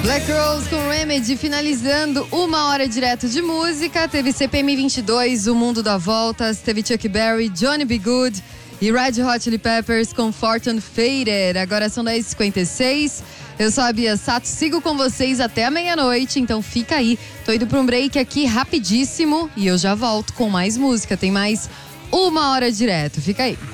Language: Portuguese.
Black Rose com Remedy, finalizando uma hora direto de música. Teve CPM 22, O Mundo dá Voltas. Teve Chuck Berry, Johnny B. Good e Red Hot Chili Peppers com Fortune Faded. Agora são 10h56. Eu sou a Bia Sato, sigo com vocês até a meia-noite, então fica aí. Tô indo pra um break aqui rapidíssimo e eu já volto com mais música. Tem mais uma hora direto, fica aí.